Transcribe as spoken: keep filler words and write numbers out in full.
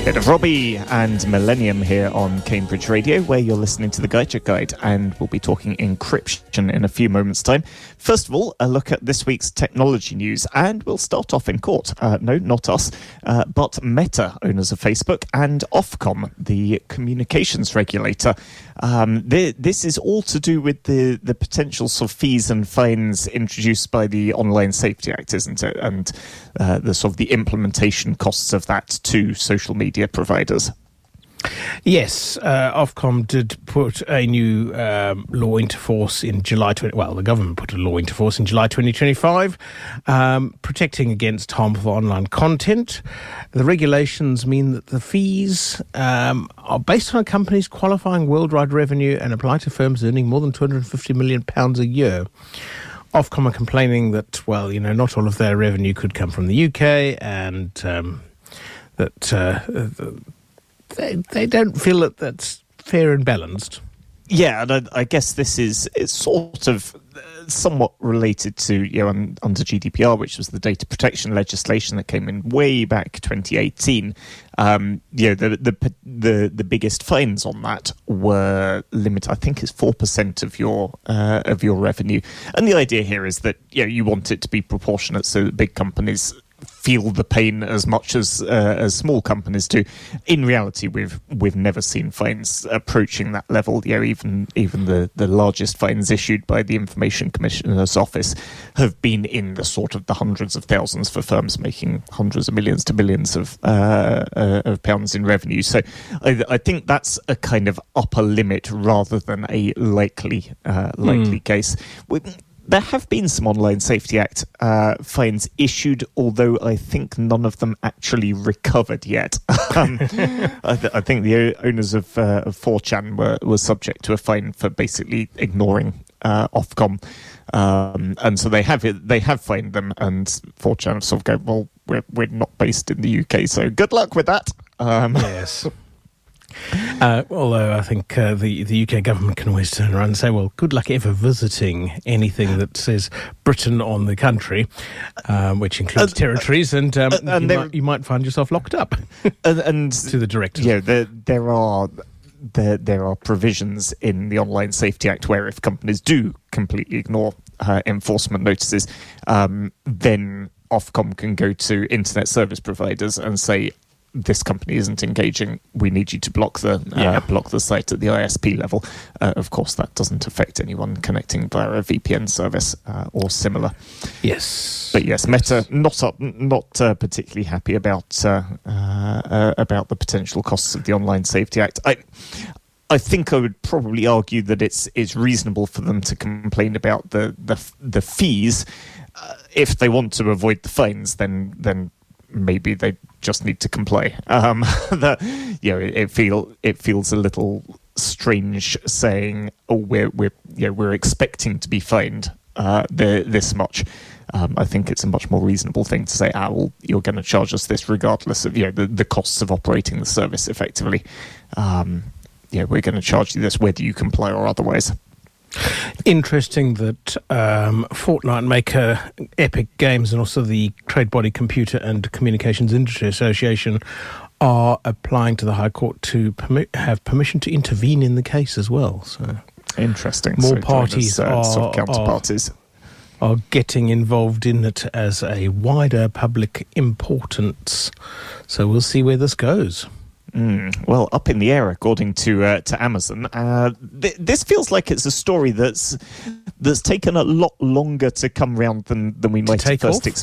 Bit of Robbie and Millennium here on Cambridge Radio, where you're listening to the Gadget Guide, and we'll be talking encryption in a few moments' time. First of all, a look at this week's technology news, and we'll start off in court. Uh, no, not us, uh, but Meta, owners of Facebook, and Ofcom, the communications regulator. Um, th- this is all to do with the, the potential sort of fees and fines introduced by the Online Safety Act, isn't it? And uh, the sort of the implementation costs of that to social media providers. Yes, uh, Ofcom did put a new um, law into force in July. twenty Well, the government put a law into force in July twenty twenty-five, um, protecting against harmful online content. The regulations mean that the fees um, are based on a company's qualifying worldwide revenue and apply to firms earning more than two hundred fifty million pounds a year. Ofcom are complaining that, well, you know, not all of their revenue could come from the U K, and um, that uh, they they don't feel that that's fair and balanced. Yeah, and I, I guess this is it's sort of somewhat related to, you know, un, under G D P R, which was the data protection legislation that came in way back twenty eighteen. Um, you know, the, the the the biggest fines on that were limited. I think it's four percent of your uh, of your revenue, and the idea here is that, you know, you want it to be proportionate so that big companies feel the pain as much as uh, as small companies do. In reality, we've we've never seen fines approaching that level. You know, even even the, the largest fines issued by the Information Commissioner's Office have been in the sort of the hundreds of thousands for firms making hundreds of millions to billions of uh, uh, of pounds in revenue. So I, I think that's a kind of upper limit rather than a likely uh, likely mm. case. We, There have been some Online Safety Act uh, fines issued, although I think none of them actually recovered yet. um, I, th- I think the owners of, uh, of four chan were, were subject to a fine for basically ignoring uh, Ofcom. Um, and so they have it, they have fined them, and four chan have sort of go, well, we're, we're not based in the U K, so good luck with that. Um, yes. Uh, although I think uh, the, the U K government can always turn around and say, well, good luck ever visiting anything that says Britain on the country, um, which includes uh, territories, and, um, uh, and you, might, you might find yourself locked up. and, and to the directors. Yeah, there, there are there, there are provisions in the Online Safety Act where if companies do completely ignore uh, enforcement notices, um, then Ofcom can go to internet service providers and say, this company isn't engaging, we need you to block the uh, yeah. block the site at the I S P level. Uh, of course, that doesn't affect anyone connecting via a V P N service uh, or similar. Yes, but yes, Meta not up, not uh, particularly happy about uh, uh, about the potential costs of the Online Safety Act. I. I think I would probably argue that it's it's reasonable for them to complain about the the the fees. Uh, if they want to avoid the fines, then then. maybe they just need to comply. Um, that, you know, it, it feel it feels a little strange saying, "Oh, we're we're you know, we're expecting to be fined uh, the, this much." Um, I think it's a much more reasonable thing to say, "Ah, well, you're going to charge us this regardless of, you know, the, the costs of operating the service effectively. Um, you know, we're going to charge you this whether you comply or otherwise." Interesting that um, Fortnite maker Epic Games and also the trade body Computer and Communications Industry Association are applying to the High Court to permit, have permission to intervene in the case as well. So interesting. More so parties uh, are, sort of counterparties. Are, are getting involved in it as a wider public importance. So we'll see where this goes. Mm, well, up in the air, according to uh, to Amazon. Uh, th- this feels like it's a story that's that's taken a lot longer to come round than, than we might have first expected.